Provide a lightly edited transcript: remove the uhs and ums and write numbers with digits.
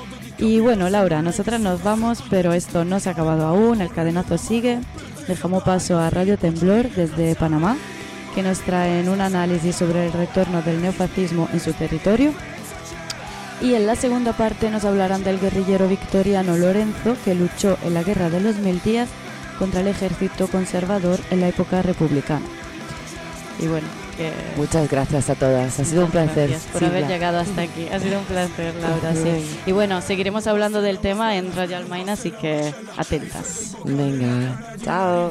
Y bueno, Laura, nosotras nos vamos, pero esto no se ha acabado aún, el cadenazo sigue. Dejamos paso a Radio Temblor desde Panamá, que nos traen un análisis sobre el retorno del neofascismo en su territorio. Y en la segunda parte nos hablarán del guerrillero victoriano Lorenzo, que luchó en la Guerra de los 1000 días contra el ejército conservador en la época republicana. Y bueno, muchas gracias a todas, ha sido un placer. Gracias por haber llegado hasta aquí, ha sido un placer, Laura. Sí. Y bueno, seguiremos hablando del tema en Radio Almaina, así que atentas. Venga, chao.